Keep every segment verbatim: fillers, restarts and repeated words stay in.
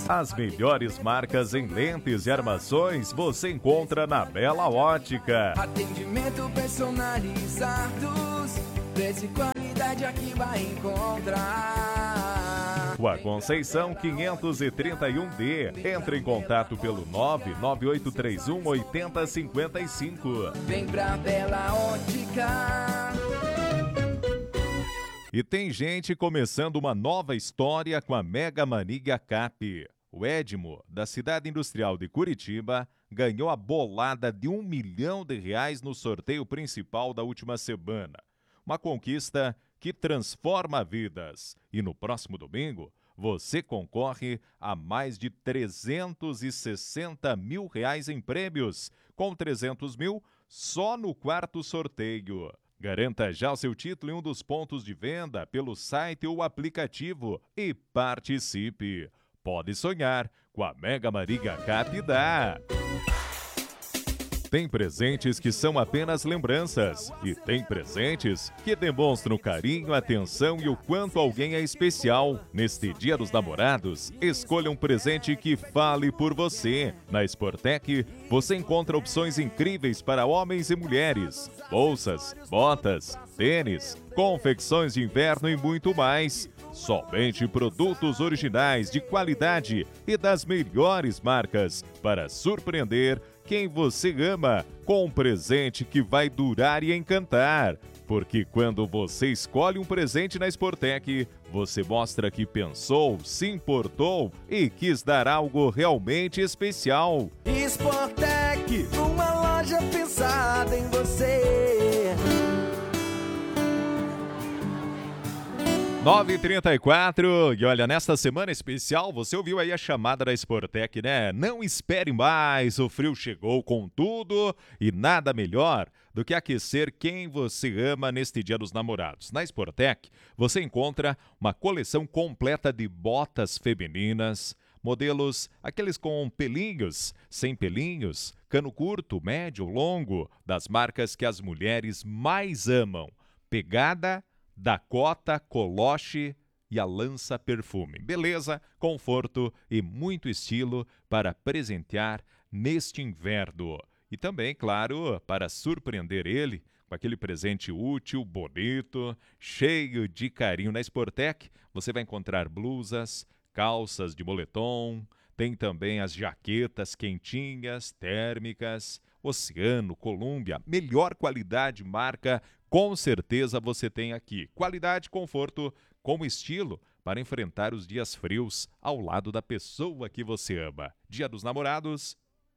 As melhores marcas em lentes e armações você encontra na Bela Ótica. Atendimento personalizado, preço e qualidade aqui vai encontrar. Rua Conceição quinhentos e trinta e um D. Entre em contato pelo nove nove oito três um oito zero cinco cinco. Vem pra Bela Ótica. E tem gente começando uma nova história com a Mega Mania Cap. O Edmo, da cidade industrial de Curitiba, ganhou a bolada de um milhão de reais no sorteio principal da última semana. Uma conquista que transforma vidas. E no próximo domingo, você concorre a mais de trezentos e sessenta mil reais em prêmios, com trezentos mil só no quarto sorteio. Garanta já o seu título em um dos pontos de venda pelo site ou aplicativo e participe. Pode sonhar com a Mega Mania Cap dá. Tem presentes que são apenas lembranças e tem presentes que demonstram carinho, atenção e o quanto alguém é especial. Neste Dia dos Namorados, escolha um presente que fale por você. Na Sportec, você encontra opções incríveis para homens e mulheres. Bolsas, botas, tênis, confecções de inverno e muito mais. Somente produtos originais de qualidade e das melhores marcas para surpreender quem você ama com um presente que vai durar e encantar. Porque quando você escolhe um presente na Sportec, você mostra que pensou, se importou e quis dar algo realmente especial. Sportec, uma loja pensada em você. nove e trinta e quatro, e olha, nesta semana especial, você ouviu aí a chamada da Sportec, né? Não espere mais, o frio chegou com tudo e nada melhor do que aquecer quem você ama neste Dia dos Namorados. Na Sportec, você encontra uma coleção completa de botas femininas, modelos, aqueles com pelinhos, sem pelinhos, cano curto, médio, longo, das marcas que as mulheres mais amam. Pegada, Dakota, Coloche e a Lança Perfume. Beleza, conforto e muito estilo para presentear neste inverno. E também, claro, para surpreender ele com aquele presente útil, bonito, cheio de carinho. Na Sportec, você vai encontrar blusas, calças de moletom, tem também as jaquetas quentinhas, térmicas, Oceano, Columbia, melhor qualidade, marca, com certeza você tem aqui. Qualidade, conforto, com estilo para enfrentar os dias frios ao lado da pessoa que você ama. Dia dos Namorados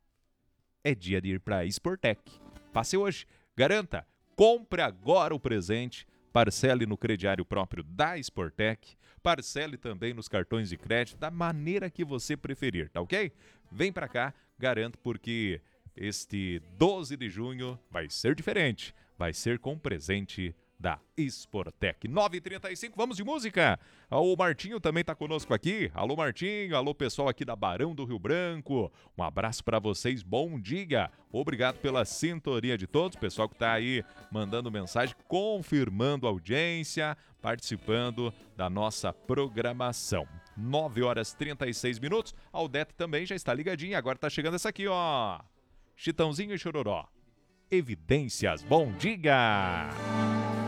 é dia de ir para a Sportec. Passe hoje, garanta, compre agora o presente, parcele no crediário próprio da Sportec, parcele também nos cartões de crédito, da maneira que você preferir, tá ok? Vem para cá, garanto, porque este doze de junho vai ser diferente. Vai ser com presente da Sportec. nove e trinta e cinco, vamos de música. O Martinho também está conosco aqui. Alô, Martinho. Alô, pessoal aqui da Barão do Rio Branco. Um abraço para vocês. Bom dia. Obrigado pela sintonia de todos. Pessoal que está aí mandando mensagem, confirmando a audiência, participando da nossa programação. nove horas e trinta e seis minutos. A Aldete também já está ligadinha. Agora está chegando essa aqui, ó. Chitãozinho e Chororó. Evidências. Bom dia!